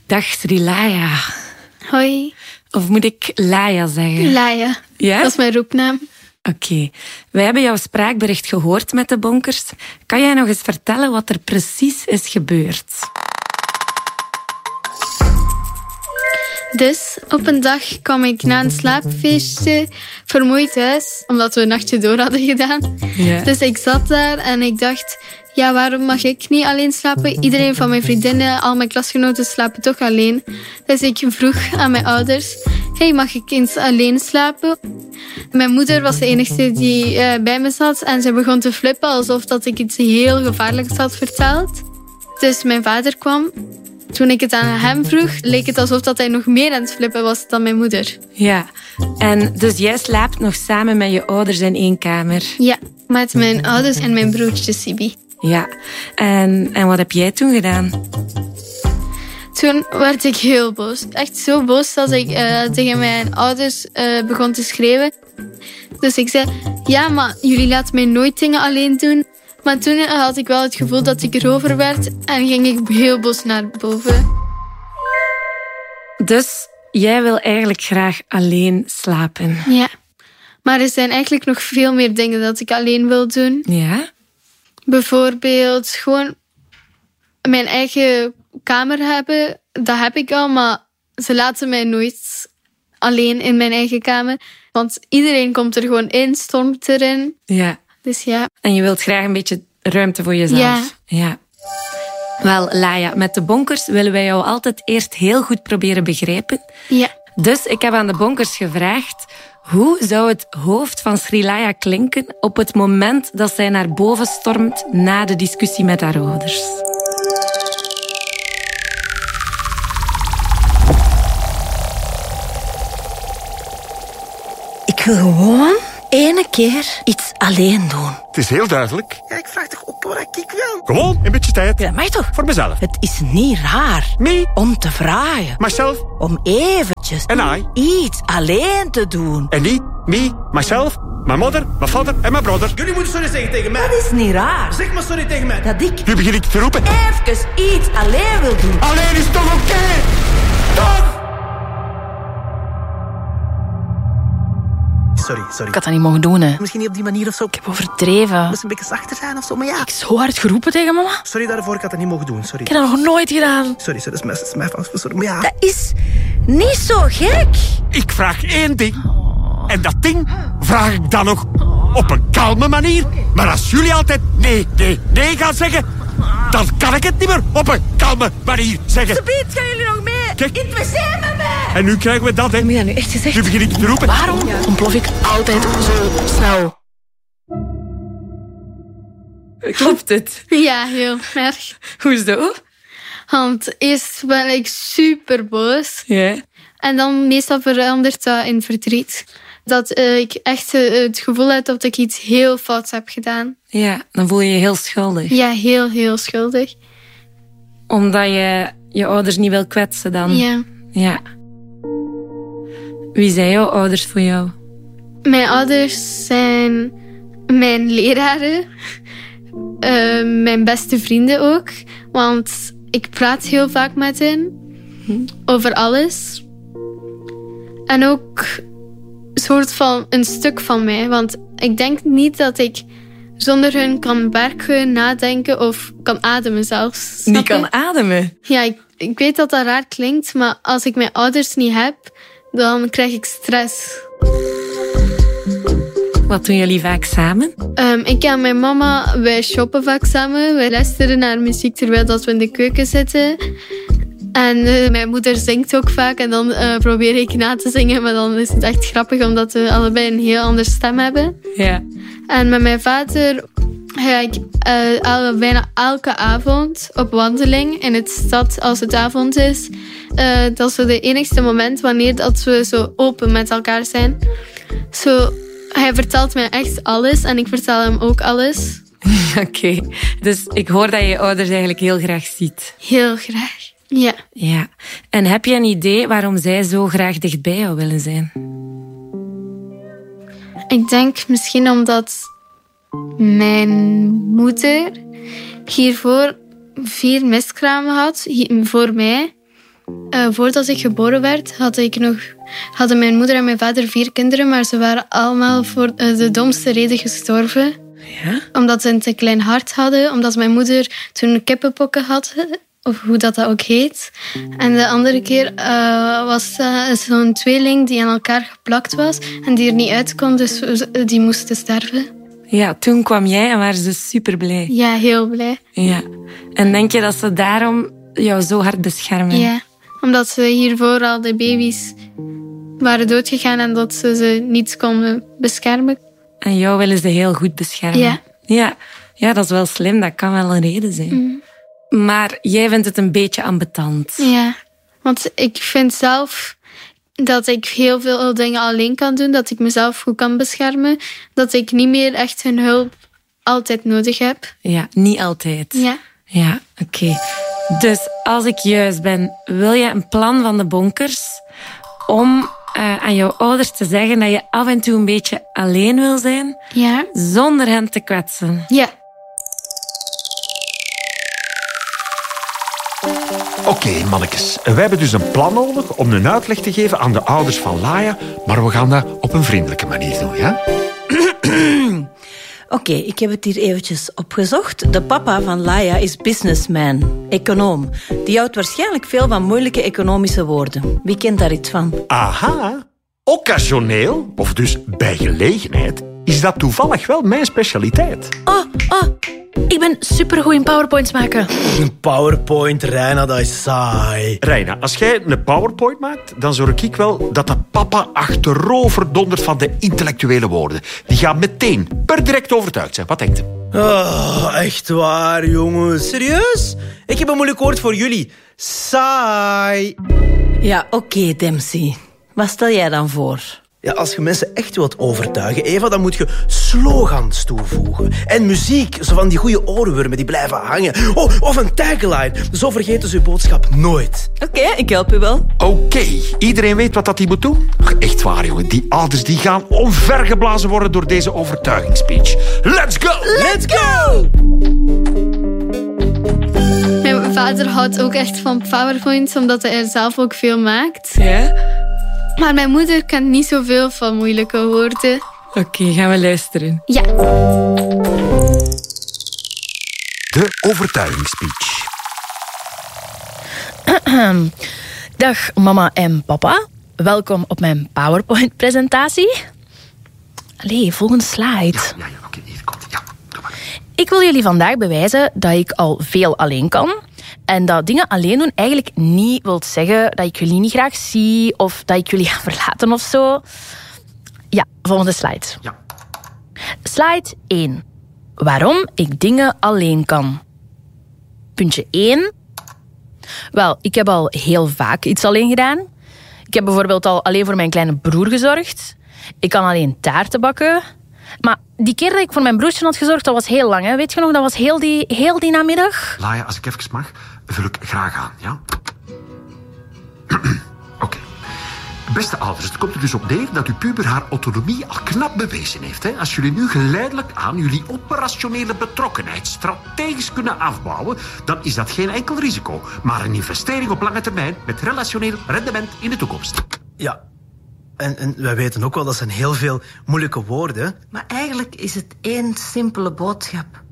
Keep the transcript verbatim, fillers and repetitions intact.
Dag Srilaya. Hoi. Of moet ik Laya zeggen? Laya. Ja? Dat is mijn roepnaam. Oké. Okay. Wij hebben jouw spraakbericht gehoord met de Bonkers. Kan jij nog eens vertellen wat er precies is gebeurd? Dus op een dag kwam ik na een slaapfeestje vermoeid thuis, omdat we een nachtje door hadden gedaan. Ja. Dus ik zat daar en ik dacht, ja, waarom mag ik niet alleen slapen? Iedereen van mijn vriendinnen, al mijn klasgenoten slapen toch alleen. Dus ik vroeg aan mijn ouders, hey, mag ik eens alleen slapen? Mijn moeder was de enige die uh, bij me zat en ze begon te flippen alsof dat ik iets heel gevaarlijks had verteld. Dus mijn vader kwam. Toen ik het aan hem vroeg, leek het alsof dat hij nog meer aan het flippen was dan mijn moeder. Ja, en dus jij slaapt nog samen met je ouders in één kamer? Ja, met mijn ouders en mijn broertje Sibi. Ja, en, en wat heb jij toen gedaan? Toen werd ik heel boos. Echt zo boos dat ik uh, tegen mijn ouders uh, begon te schreeuwen. Dus ik zei, ja, maar jullie laten mij nooit dingen alleen doen. Maar toen had ik wel het gevoel dat ik erover werd en ging ik heel boos naar boven. Dus jij wil eigenlijk graag alleen slapen? Ja, maar er zijn eigenlijk nog veel meer dingen dat ik alleen wil doen. Ja? Bijvoorbeeld gewoon mijn eigen kamer hebben. Dat heb ik al, maar ze laten mij nooit alleen in mijn eigen kamer. Want iedereen komt er gewoon in, stormt erin. Ja. Dus ja. En je wilt graag een beetje ruimte voor jezelf. Ja. Ja. Wel, Laya, met de Bonkers willen wij jou altijd eerst heel goed proberen begrijpen. Ja. Dus ik heb aan de Bonkers gevraagd, hoe zou het hoofd van Srilaya klinken op het moment dat zij naar boven stormt na de discussie met haar ouders? Ik wil gewoon ene keer iets alleen doen. Het is heel duidelijk. Ja, ik vraag toch ook wat ik wil. Gewoon een beetje tijd. Ja, mag toch? Voor mezelf. Het is niet raar. Me. Om te vragen. Myself. Om eventjes En I. iets alleen te doen. En niet me, myself, mijn moeder, mijn vader en mijn broer. Jullie moeten sorry zeggen tegen mij. Dat is niet raar. Zeg maar sorry tegen mij. Dat ik Nu begin ik te roepen. even iets alleen wil doen. Alleen is toch oké? Okay? Toch? Sorry, sorry. Ik had dat niet mogen doen, hè. Misschien niet op die manier of zo. Ik heb overdreven. Moest een beetje zachter zijn of zo, maar ja. Ik heb zo hard geroepen tegen mama. Sorry daarvoor, ik had dat niet mogen doen, sorry. Ik heb dat nog nooit gedaan. Sorry, sorry, dat is mijn, dat is mijn fout, sorry, maar ja. Dat is niet zo gek. Ik vraag één ding. En dat ding vraag ik dan nog op een kalme manier. Maar als jullie altijd nee, nee, nee gaan zeggen, dan kan ik het niet meer op een kalme manier zeggen. Subiet gaan jullie nog mee Kijk. in het wc met mij. En nu krijgen we dat, hè. Heb je dat nu echt gezegd? Nu begin ik te roepen. Waarom ontplof ik altijd zo snel? Klopt het? Ja, heel erg. Hoezo? Want eerst ben ik super boos. Ja. En dan meestal verandert dat in verdriet. Dat uh, ik echt uh, het gevoel heb dat ik iets heel fouts heb gedaan. Ja, dan voel je je heel schuldig. Ja, heel, heel schuldig. Omdat je je ouders niet wil kwetsen dan? Ja. Ja. Wie zijn jouw ouders voor jou? Mijn ouders zijn mijn leraren. Uh, mijn beste vrienden ook. Want ik praat heel vaak met hen. Hm. Over alles. En ook een soort van een stuk van mij. Want ik denk niet dat ik zonder hun kan werken, nadenken of kan ademen zelfs. Niet kan ademen? Ja, ik, ik weet dat dat raar klinkt. Maar als ik mijn ouders niet heb, dan krijg ik stress. Wat doen jullie vaak samen? Um, ik en mijn mama, wij shoppen vaak samen. Wij luisteren naar muziek terwijl dat we in de keuken zitten. En uh, mijn moeder zingt ook vaak. En dan uh, probeer ik na te zingen. Maar dan is het echt grappig, omdat we allebei een heel andere stem hebben. Ja. En met mijn vader ga ik uh, al, bijna elke avond op wandeling in het stad als het avond is. Uh, dat is zo de enigste moment wanneer dat we zo open met elkaar zijn. Zo, hij vertelt mij echt alles en ik vertel hem ook alles. Oké, okay. Dus ik hoor dat je je ouders eigenlijk heel graag ziet. Heel graag, ja. Ja. En heb je een idee waarom zij zo graag dicht bij jou willen zijn? Ik denk misschien omdat mijn moeder hiervoor vier miskramen had, voor mij. uh, voordat ik geboren werd, had ik nog, hadden mijn moeder en mijn vader vier kinderen, maar ze waren allemaal voor uh, de domste reden gestorven. Ja? Omdat ze een te klein hart hadden, omdat mijn moeder toen kippenpokken had, of hoe dat, dat ook heet. En de andere keer uh, was uh, zo'n tweeling die aan elkaar geplakt was en die er niet uit kon, dus die moesten sterven. Ja, toen kwam jij en waren ze super blij. Ja, heel blij. Ja. En denk je dat ze daarom jou zo hard beschermen? Ja, omdat ze hiervoor al de baby's waren doodgegaan en dat ze ze niet konden beschermen. En jou willen ze heel goed beschermen. Ja. Ja, ja, dat is wel slim. Dat kan wel een reden zijn. Mm. Maar jij vindt het een beetje ambetant. Ja, want ik vind zelf dat ik heel veel dingen alleen kan doen. Dat ik mezelf goed kan beschermen. Dat ik niet meer echt hun hulp altijd nodig heb. Ja, niet altijd. Ja. Ja, oké. Okay. Dus als ik juist ben, wil je een plan van de bonkers om uh, aan jouw ouders te zeggen dat je af en toe een beetje alleen wil zijn, Ja. zonder hen te kwetsen? Ja. Oké, okay, mannetjes. Wij hebben dus een plan nodig om een uitleg te geven aan de ouders van Laia, maar we gaan dat op een vriendelijke manier doen, ja? Oké, okay, ik heb het hier eventjes opgezocht. De papa van Laia is businessman, econoom. Die houdt waarschijnlijk veel van moeilijke economische woorden. Wie kent daar iets van? Aha. Occasioneel, of dus bij gelegenheid, is dat toevallig wel mijn specialiteit. Oh, oh. Ik ben supergoed in PowerPoints maken. Een PowerPoint, Reina, dat is saai. Reina, als jij een PowerPoint maakt, dan zorg ik wel dat de papa achterover dondert van de intellectuele woorden. Die gaan meteen per direct overtuigd zijn. Wat denkt u? Oh, echt waar, jongens. Serieus? Ik heb een moeilijk woord voor jullie. Saai. Ja, oké, okay, Dempsey. Wat stel jij dan voor? Ja, als je mensen echt wilt overtuigen, Eva, dan moet je slogans toevoegen. En muziek, zo van die goede oorwormen die blijven hangen. Oh, of een tagline. Zo vergeten ze uw boodschap nooit. Oké, okay, ik help u wel. Oké, okay. Iedereen weet wat dat hij moet doen? Ach, echt waar, jongen. Die ouders die gaan omvergeblazen worden door deze overtuigingsspeech. Let's go! Let's go! Mijn vader houdt ook echt van PowerPoints, omdat hij er zelf ook veel maakt. Ja? Maar mijn moeder kent niet zoveel van moeilijke woorden. Oké, okay, gaan we luisteren. Ja. De overtuigingsspeech. Dag mama en papa. Welkom op mijn PowerPoint-presentatie. Allee, volgende slide. Ja, ja, ja oké, okay, hier komt. Ja, doe maar. Ik wil jullie vandaag bewijzen dat ik al veel alleen kan. En dat dingen alleen doen eigenlijk niet wil zeggen dat ik jullie niet graag zie of dat ik jullie ga verlaten of zo. Ja, volgende slide. Ja. Slide één. Waarom ik dingen alleen kan. Puntje één. Wel, ik heb al heel vaak iets alleen gedaan. Ik heb bijvoorbeeld al alleen voor mijn kleine broer gezorgd. Ik kan alleen taarten bakken. Maar die keer dat ik voor mijn broertje had gezorgd, dat was heel lang. Hè? Weet je nog, dat was heel die, heel die namiddag. Laia, als ik even mag, vul ik graag aan, ja? Oké. Okay. Beste ouders, het komt er dus op neer dat uw puber haar autonomie al knap bewezen heeft. Hè? Als jullie nu geleidelijk aan jullie operationele betrokkenheid strategisch kunnen afbouwen, dan is dat geen enkel risico, maar een investering op lange termijn met relationeel rendement in de toekomst. Ja. En, en wij weten ook wel, dat zijn heel veel moeilijke woorden. Maar eigenlijk is het één simpele boodschap.